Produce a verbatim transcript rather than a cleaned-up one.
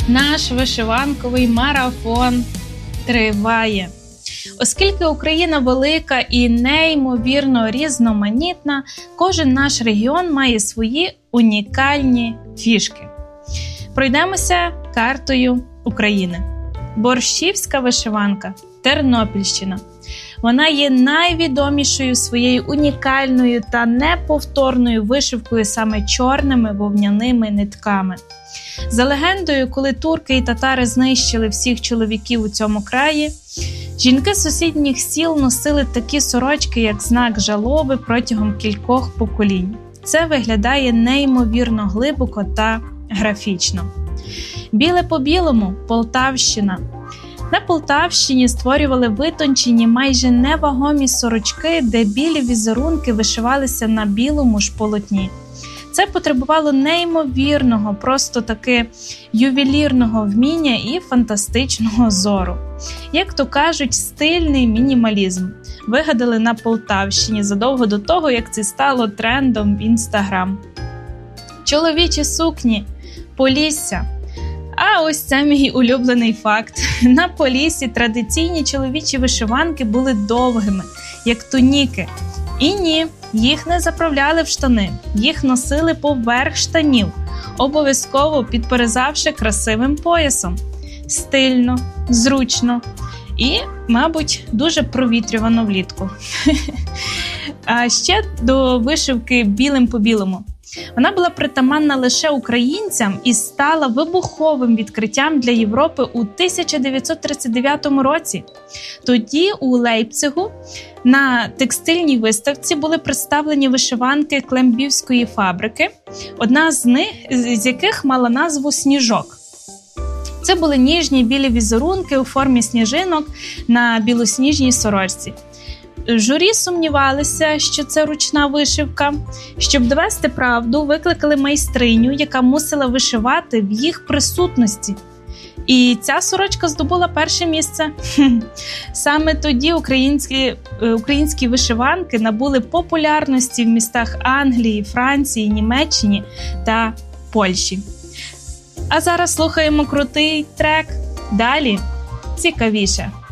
Наш вишиванковий марафон триває. Оскільки Україна велика і неймовірно різноманітна, кожен наш регіон має свої унікальні фішки. Пройдемося картою України. Борщівська вишиванка, Тернопільщина. Вона є найвідомішою своєю унікальною та неповторною вишивкою саме чорними вовняними нитками. За легендою, коли турки і татари знищили всіх чоловіків у цьому краї, жінки з сусідніх сіл носили такі сорочки, як знак жалоби протягом кількох поколінь. Це виглядає неймовірно глибоко та графічно. Біле по білому – Полтавщина. На Полтавщині створювали витончені, майже невагомі сорочки, де білі візерунки вишивалися на білому ж полотні. Це потребувало неймовірного, просто таки ювелірного вміння і фантастичного зору. Як то кажуть, стильний мінімалізм вигадали на Полтавщині задовго до того, як це стало трендом в Інстаграм. Чоловічі сукні – Полісся. А ось це мій улюблений факт. На Поліссі традиційні чоловічі вишиванки були довгими, як туніки. І ні, їх не заправляли в штани, їх носили поверх штанів, обов'язково підперезавши красивим поясом. Стильно, зручно і, мабуть, дуже провітрювано влітку. А ще до вишивки білим по білому. Вона була притаманна лише українцям і стала вибуховим відкриттям для Європи у тисяча дев'ятсот тридцять дев'ятому році. Тоді у Лейпцигу на текстильній виставці були представлені вишиванки Клембівської фабрики, одна з них, з яких мала назву «Сніжок». Це були ніжні білі візерунки у формі сніжинок на білосніжній сорочці. Журі сумнівалися, що це ручна вишивка. Щоб довести правду, викликали майстриню, яка мусила вишивати в їх присутності. І ця сорочка здобула перше місце. Саме тоді українські, українські вишиванки набули популярності в містах Англії, Франції, Німеччині та Польщі. А зараз слухаємо крутий трек. Далі цікавіше.